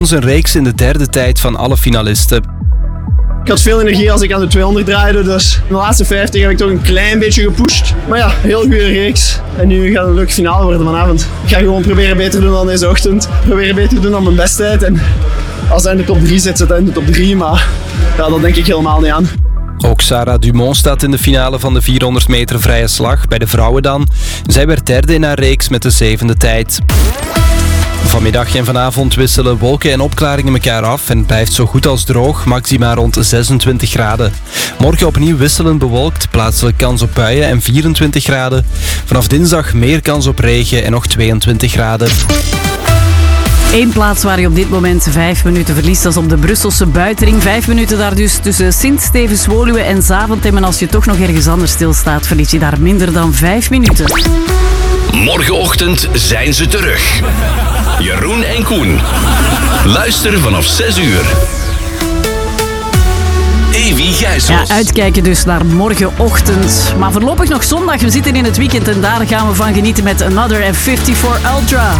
Een reeks in de derde tijd van alle finalisten. Ik had veel energie als ik aan de 200 draaide, dus in de laatste 50 heb ik toch een klein beetje gepusht. Maar ja, heel goede reeks. En nu gaat het een leuke finale worden vanavond. Ik ga gewoon proberen beter te doen dan deze ochtend. Proberen beter te doen dan mijn besttijd. En als hij in de top 3 zit, zit hij in de top 3. Maar ja, dat denk ik helemaal niet aan. Ook Sarah Dumont staat in de finale van de 400 meter vrije slag, bij de vrouwen dan. Zij werd derde in haar reeks met de 7e tijd. Vanmiddag en vanavond wisselen wolken en opklaringen elkaar af en het blijft zo goed als droog, maxima rond 26 graden. Morgen opnieuw wisselend bewolkt, plaatselijk kans op buien en 24 graden. Vanaf dinsdag meer kans op regen en nog 22 graden. Eén plaats waar je op dit moment 5 minuten verliest, dat is op de Brusselse buitenring. 5 minuten daar dus tussen Sint-Stevens-Woluwe en Zaventem. En als je toch nog ergens anders stilstaat, verlies je daar minder dan 5 minuten. Morgenochtend zijn ze terug. Jeroen en Koen. Luister vanaf 6 uur. Evi Gijsels. Ja, uitkijken dus naar morgenochtend. Maar voorlopig nog zondag. We zitten in het weekend en daar gaan we van genieten met Another en 54 Ultra.